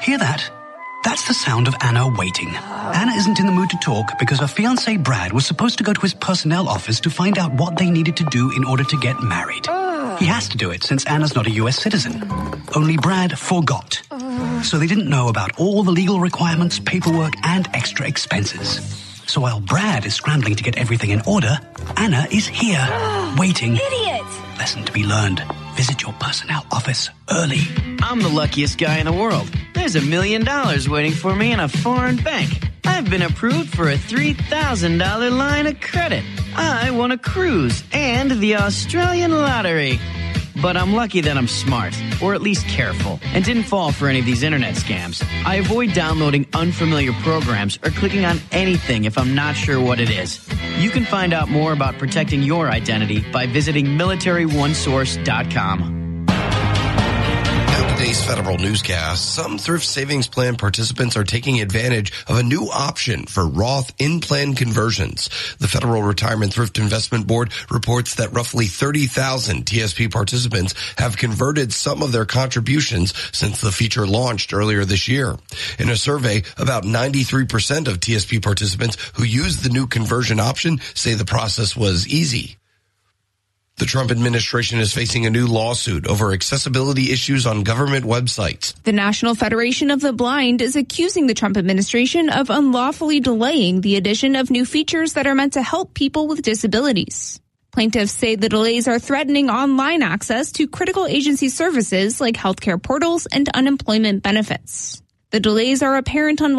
Hear that? That's the sound of Anna waiting. Anna isn't in the mood to talk because her fiancé Brad was supposed to go to his personnel office to find out what they needed to do in order to get married. He has to do it since Anna's not a U.S. citizen. Only Brad forgot. So they didn't know about all the legal requirements, paperwork, and extra expenses. So while Brad is scrambling to get everything in order, Anna is here, waiting. Idiot! Lesson to be learned. Visit your personnel office early. I'm the luckiest guy in the world. There's $1 million waiting for me in a foreign bank. I've been approved for a $3,000 line of credit. I won a cruise and the Australian lottery. But I'm lucky that I'm smart, or at least careful, and didn't fall for any of these internet scams. I avoid downloading unfamiliar programs or clicking on anything if I'm not sure what it is. You can find out more about protecting your identity by visiting MilitaryOneSource.com. Today's Federal Newscast, some thrift savings plan participants are taking advantage of a new option for Roth in-plan conversions. The Federal Retirement Thrift Investment Board reports that roughly 30,000 TSP participants have converted some of their contributions since the feature launched earlier this year. In a survey, about 93% of TSP participants who used the new conversion option say the process was easy. The Trump administration is facing a new lawsuit over accessibility issues on government websites. The National Federation of the Blind is accusing the Trump administration of unlawfully delaying the addition of new features that are meant to help people with disabilities. Plaintiffs say the delays are threatening online access to critical agency services like healthcare portals and unemployment benefits. The delays are apparent on